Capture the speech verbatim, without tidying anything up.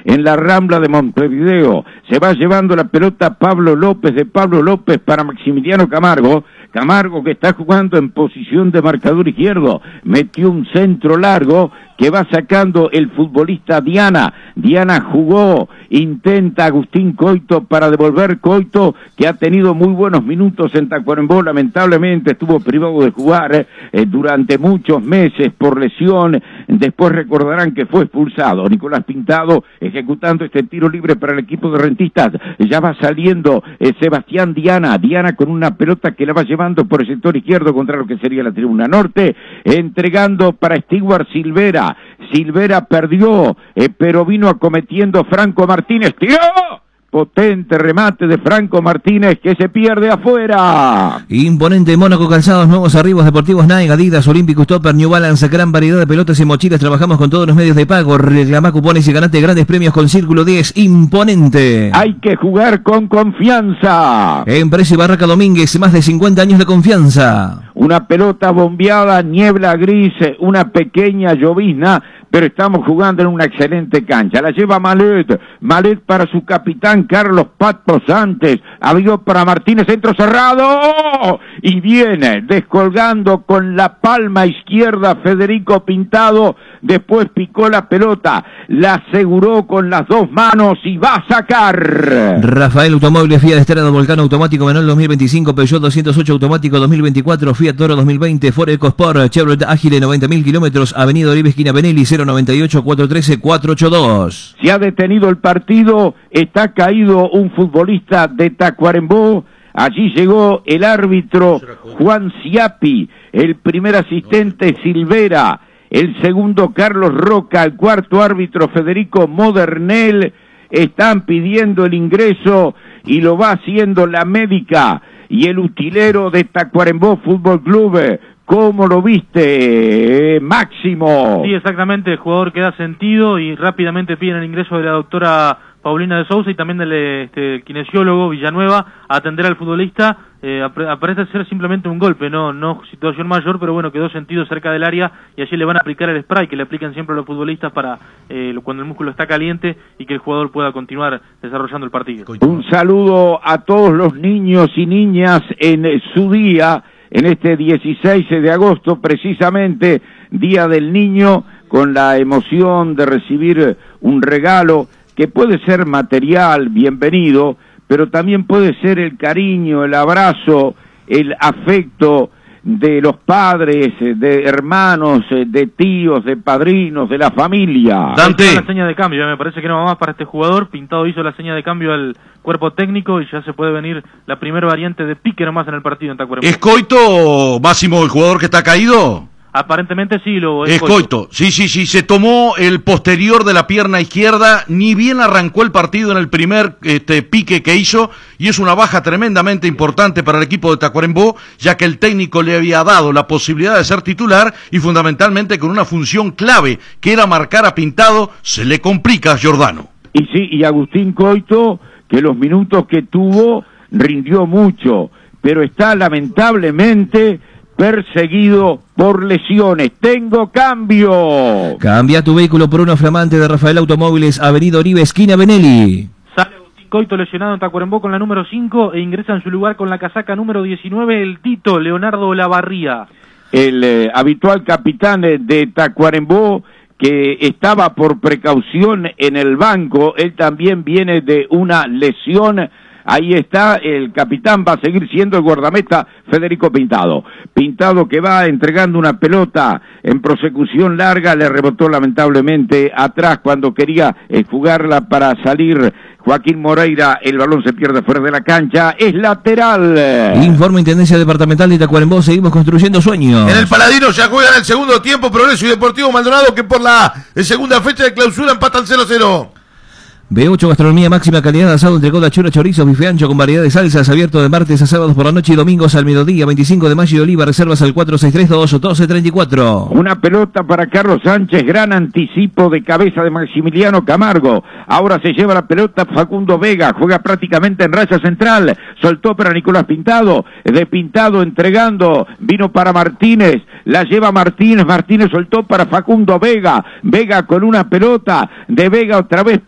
en la Rambla de Montevideo. Se va llevando la pelota Pablo López, de Pablo López para Maximiliano Camargo. Camargo, que está jugando en posición de marcador izquierdo, metió un centro largo que va sacando el futbolista Diana. Diana jugó, intenta Agustín Coito para devolver. Coito, que ha tenido muy buenos minutos en Tacuarembó, lamentablemente estuvo privado de jugar eh, durante muchos meses por lesión. Después recordarán que fue expulsado. Nicolás Pintado ejecutando este tiro libre para el equipo de Rentistas. Ya va saliendo eh, Sebastián Diana. Diana con una pelota que la va llevando por el sector izquierdo contra lo que sería la tribuna norte, entregando para Stewart Silvera. Silvera perdió, eh, pero vino acometiendo Franco Martínez. ¡Tiró! Potente remate de Franco Martínez, que se pierde afuera. Imponente Mónaco Calzados, nuevos arribos deportivos Nike, Adidas, Olímpicos, Topper, New Balance, gran variedad de pelotas y mochilas. Trabajamos con todos los medios de pago. Reclama cupones y ganate grandes premios con Círculo diez. Imponente. Hay que jugar con confianza. Empresa y Barraca Domínguez, más de cincuenta años de confianza. Una pelota bombeada, niebla gris, una pequeña llovizna, pero estamos jugando en una excelente cancha. La lleva Malet, Malet para su capitán Carlos Pato Santos, abrió para Martínez, centro cerrado, y viene descolgando con la palma izquierda Federico Pintado, después picó la pelota, la aseguró con las dos manos y va a sacar. Rafael Automóviles, Fiat Estrada, Volcán automático, Menor dos mil veinticinco, Peugeot doscientos ocho automático dos mil veinticuatro, Fiat Toro dos mil veinte, Ford EcoSport, Chevrolet Ágile noventa mil kilómetros, Avenida Oribe, esquina Benelli, cero noventa y ocho, cuatrocientos trece, cuatrocientos ochenta y dos. Se ha detenido el partido, está caído un futbolista de Tacuarembó. Allí llegó el árbitro Juan Ciapi, el primer asistente Silvera, el segundo Carlos Roca, el cuarto árbitro Federico Modernel. Están pidiendo el ingreso y lo va haciendo la médica y el utilero de Tacuarembó Fútbol Club. ¿Cómo lo viste, eh, Máximo? Sí, exactamente, el jugador que da sentido y rápidamente piden el ingreso de la doctora Paulina de Sousa y también del este, kinesiólogo Villanueva a atender al futbolista. Eh, parece ser simplemente un golpe, no no situación mayor, pero bueno, quedó sentido cerca del área y allí le van a aplicar el spray que le aplican siempre a los futbolistas para eh, cuando el músculo está caliente y que el jugador pueda continuar desarrollando el partido. Un saludo a todos los niños y niñas en su día, en este dieciséis de agosto, precisamente, Día del Niño, con la emoción de recibir un regalo que puede ser material, bienvenido, pero también puede ser el cariño, el abrazo, el afecto de los padres, de hermanos, de tíos, de padrinos, de la familia. Dante. La seña de cambio, me parece que no va más para este jugador. Pintado hizo la seña de cambio al cuerpo técnico y ya se puede venir la primera variante de pique nomás en el partido en Tacuarembó. ¿Es Coito, Máximo, el jugador que está caído? Aparentemente sí, lo es, es Coito. Coito. Sí, sí, sí, se tomó el posterior de la pierna izquierda, ni bien arrancó el partido en el primer este, pique que hizo, y es una baja tremendamente importante para el equipo de Tacuarembó, ya que el técnico le había dado la posibilidad de ser titular y fundamentalmente con una función clave, que era marcar a Pintado. Se le complica a Giordano. Y sí, y Agustín Coito, que los minutos que tuvo rindió mucho, pero está lamentablemente perseguido por lesiones. Tengo cambio. Cambia tu vehículo por uno flamante de Rafael Automóviles, Avenida Oribe, esquina Benelli. Sale Agustín Coito lesionado en Tacuarembó con la número cinco e ingresa en su lugar con la casaca número diecinueve el Tito Leonardo Lavarría. El eh, habitual capitán de Tacuarembó, que estaba por precaución en el banco, él también viene de una lesión. Ahí está, el capitán va a seguir siendo el guardameta Federico Pintado. Pintado que va entregando una pelota en prosecución larga, le rebotó lamentablemente atrás cuando quería eh, jugarla para salir Joaquín Moreira, el balón se pierde fuera de la cancha, es lateral. Informe Intendencia Departamental de Tacuarembó, seguimos construyendo sueños. En el Paladino ya juegan el segundo tiempo, Progreso y Deportivo Maldonado, que por la segunda fecha de clausura empatan cero cero. B ocho Gastronomía, máxima calidad, asado, entrecot, chura, chorizo, bife ancho con variedad de salsas, abierto de martes a sábados por la noche y domingos al mediodía, veinticinco de mayo y Oliva, reservas al cuatro seis tres dos doce treinta y cuatro. Una pelota para Carlos Sánchez, gran anticipo de cabeza de Maximiliano Camargo. Ahora se lleva la pelota Facundo Vega, juega prácticamente en raya central, soltó para Nicolás Pintado, de Pintado entregando, vino para Martínez, la lleva Martínez, Martínez soltó para Facundo Vega, Vega con una pelota, de Vega otra vez